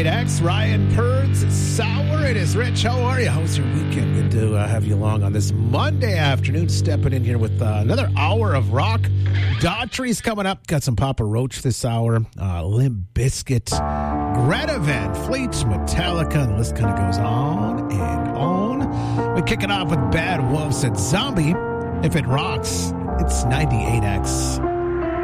98X. Ryan Purds, Sour. It is Rich. How are you? How's your weekend? Good to have you along on this Monday afternoon. Stepping in here with another hour of rock. Daughtry's coming up. Got some Papa Roach this hour. Limp Bizkit, Greta Van Fleet, Metallica. And the list kind of goes on and on. We kick it off with Bad Wolves at Zombie. If it rocks, it's 98X.